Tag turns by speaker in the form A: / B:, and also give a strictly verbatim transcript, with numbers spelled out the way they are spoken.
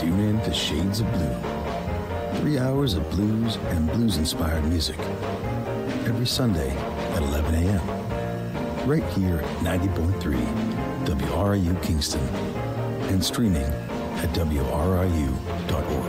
A: Tune in to Shades of Blue. Three hours of blues and blues-inspired music. Every Sunday at eleven a.m. Right here at ninety point three W R I U Kingston. And streaming at W R I U dot org.